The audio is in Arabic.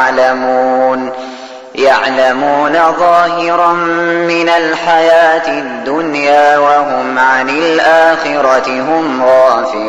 يعلمون ظاهرا من الحياة الدنيا وهم عن الآخرة هم غافلون.